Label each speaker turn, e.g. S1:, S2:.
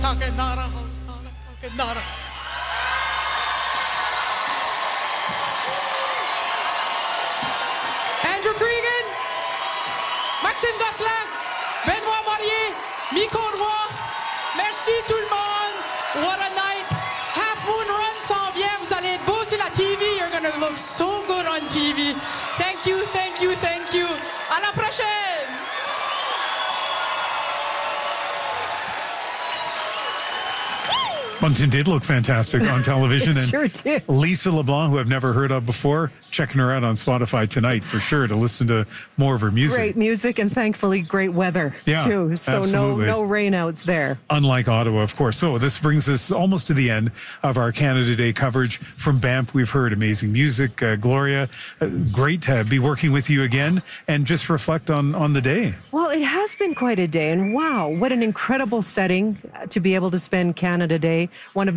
S1: Andrew Cregan, Maxime Gosselin, Benoît Marier, Miko Roy, merci tout le monde. What a night. Half Moon Run s'en vient. Vous allez être beau sur la TV. You're gonna look so good on TV. Thank you, thank you, thank you. À la prochaine.
S2: Moncton did look fantastic on television. And
S3: sure did.
S2: Lisa LeBlanc, who I've never heard of before, checking her out on Spotify tonight for sure to listen to more of her music.
S3: Great music and thankfully great weather too. So
S2: absolutely.
S3: no rainouts there.
S2: Unlike Ottawa, of course. So this brings us almost to the end of our Canada Day coverage from Banff. We've heard amazing music. Gloria, great to be working with you again and just reflect on the day.
S3: Well, it has been quite a day. And wow, what an incredible setting to be able to spend Canada Day. One of